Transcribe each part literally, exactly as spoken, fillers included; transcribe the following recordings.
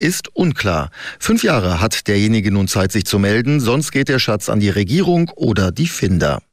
ist unklar. Fünf Jahre hat derjenige nun Zeit, sich zu melden, sonst geht der Schatz an die Regierung oder die Finder.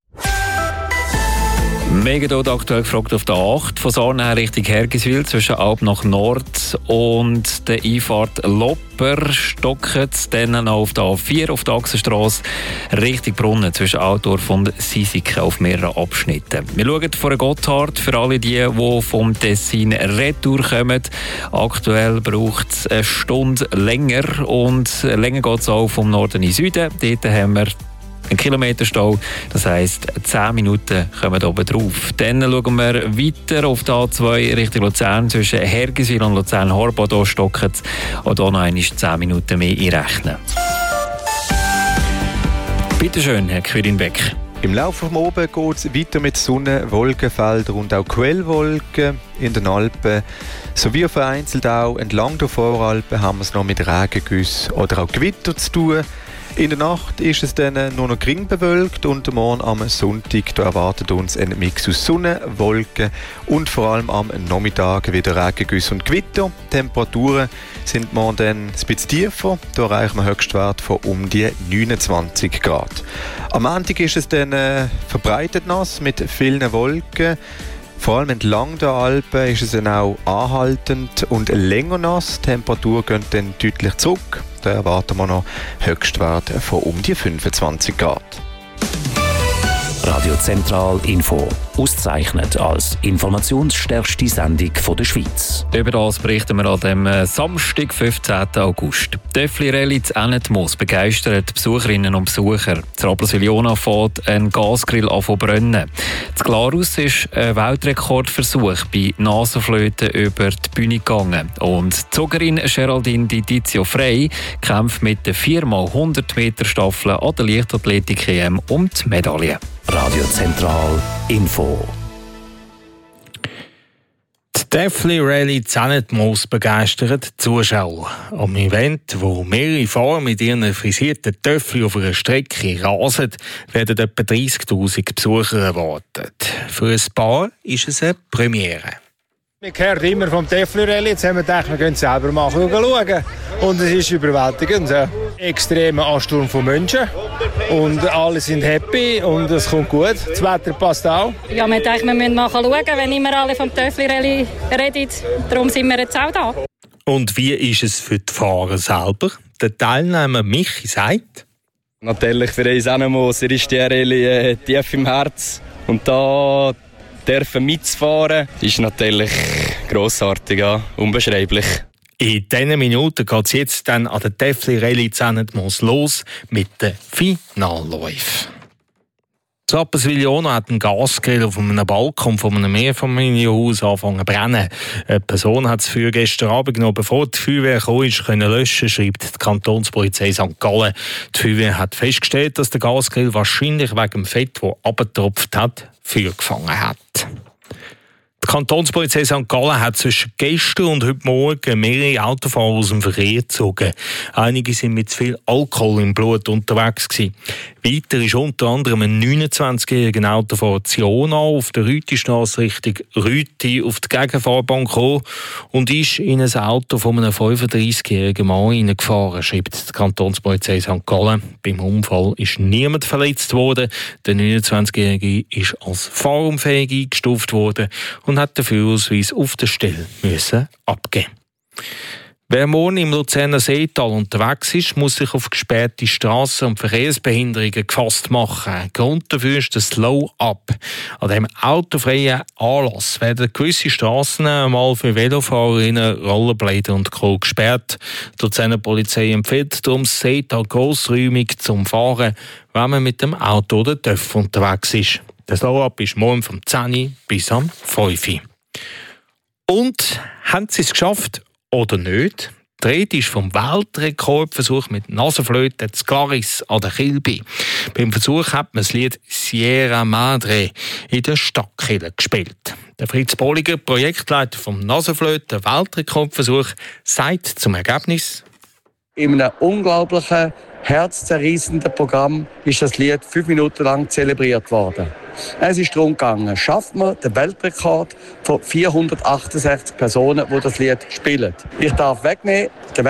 Megadot aktuell gefragt auf der acht von Sarnen her Richtung Hergiswil zwischen Alp nach Nord und der Einfahrt Lopper stockt. Dann noch auf der A vier auf der Achsenstrasse Richtung Brunnen zwischen Altdorf und Sisiken auf mehreren Abschnitten. Wir schauen vor Gotthard für alle die, die vom Tessin retour kommen. Aktuell braucht es eine Stunde länger und länger geht es auch vom Norden in den Süden. Dort haben wir ein Kilometerstau, das heisst zehn Minuten kommen oben drauf. Dann schauen wir weiter auf die A zwei Richtung Luzern zwischen Hergiswil und Luzern-Horb. Hier stocken es. Auch hier noch einmal zehn Minuten mehr einrechnen. Bitte schön, Herr Quirin-Beck. Im Laufe vom Oben geht es weiter mit Sonne, Wolkenfeldern und auch Quellwolken in den Alpen. Sowie vereinzelt auch entlang der Voralpen haben wir es noch mit Regengüssen oder auch Gewitter zu tun. In der Nacht ist es dann nur noch gering bewölkt und morgen am Sonntag da erwartet uns ein Mix aus Sonne, Wolken und vor allem am Nachmittag wieder Regengüsse und Gewitter. Die Temperaturen sind morgen dann ein bisschen tiefer, da erreichen wir Höchstwert von um die neunundzwanzig Grad. Am Montag ist es dann äh, verbreitet nass mit vielen Wolken. Vor allem entlang der Alpen ist es dann auch anhaltend und länger nass. Die Temperatur geht dann deutlich zurück. Da erwarten wir noch Höchstwerte von um die fünfundzwanzig Grad. Radio Zentral Info. Ausgezeichnet als informationsstärkste Sendung der Schweiz. Über das berichten wir an dem Samstag, fünfzehnten August. Die Töffli-Rallye zu Ennetmoos begeistert Besucherinnen und Besucher. Zu Rapperswil-Jona fährt ein Gasgrill an zu brennen. Zu Glarus ist ein Weltrekordversuch bei Nasenflöten über die Bühne gegangen. Und die Zugerin Geraldine Di Tizio Frey kämpft mit der vier mal hundert Meter Staffel an der Leichtathletik-E M um die Medaille. Radio Zentral Info. Die Töffli-Rallye zu Ennetmoos begeistert die Zuschauer. Am Event, wo mehrere Fahrer mit ihren frisierten Töffli auf einer Strecke rasen, werden etwa dreissigtausend Besucher erwartet. Für ein Paar ist es eine Premiere. Wir hören immer vom Töffli-Rallye, jetzt haben wir gedacht, wir können es selber mal schauen. Und es ist überwältigend. Ja. Extremer Ansturm von Menschen und alle sind happy und es kommt gut. Das Wetter passt auch. Ja, wir denken, wir müssen mal schauen, wenn immer alle vom Töffli-Rallye reden. Darum sind wir jetzt auch da. Und wie ist es für die Fahrer selber? Der Teilnehmer Michi sagt: Natürlich für uns Ennetmoos ist die Rallye äh, tief im Herz. Und da dürfen mitzufahren, ist natürlich grossartig, ja, unbeschreiblich. In diesen Minuten geht es jetzt dann an der Töffli-Rallye zu Ennetmoos los mit den Finalläufen. In Rapperswil-Jona hat ein Gasgrill auf einem Balkon von einem Mehrfamilienhaus angefangen zu brennen. Eine Person hat das Feuer gestern Abend genommen, bevor die Feuerwehr kam, können löschen, schreibt die Kantonspolizei Sankt Gallen. Die Feuerwehr hat festgestellt, dass der Gasgrill wahrscheinlich wegen dem Fett, das abgetropft hat, Feuer gefangen hat. Die Kantonspolizei Sankt Gallen hat zwischen gestern und heute Morgen mehrere Autofahrer aus dem Verkehr gezogen. Einige sind mit zu viel Alkohol im Blut unterwegs gewesen. Weiter ist unter anderem ein neunundzwanzigjähriger Autofahrer Ziona auf der Rütistrasse Richtung Rüti auf die Gegenfahrbahn gekommen und ist in ein Auto von einem fünfunddreißigjährigen Mann hineingefahren, schreibt die Kantonspolizei Sankt Gallen. Beim Unfall ist niemand verletzt worden. Der neunundzwanzigjährige ist als fahrunfähig eingestuft worden und hat den Führerausweis auf der Stelle müssen abgeben. Wer morgen im Luzerner Seetal unterwegs ist, muss sich auf gesperrte Strassen und Verkehrsbehinderungen gefasst machen. Grund dafür ist der Slow-Up. An diesem autofreien Anlass werden gewisse Strassen einmal für Velofahrerinnen, Rollerblader und Co. gesperrt. Die Luzerner Polizei empfiehlt darum das Seetal grossräumig zum Fahren, wenn man mit dem Auto oder T Ö F unterwegs ist. Der Slow-Up ist morgen vom zehn Uhr bis am fünf Uhr. Und haben Sie es geschafft? Oder nicht? Die Rede ist vom Weltrekordversuch mit Nasenflöten zu Glaris an der Kilby. Beim Versuch hat man das Lied Sierra Madre in der Stadtkirche gespielt. Der Fritz Bolliger, Projektleiter vom Nasenflöten Weltrekordversuch, sagt zum Ergebnis: In einem unglaublichen herzzerreißenden Programm ist das Lied fünf Minuten lang zelebriert worden. Es ist darum gegangen, schafft man den Weltrekord von vierhundertachtundsechzig Personen, die das Lied spielen. Ich darf wegnehmen, der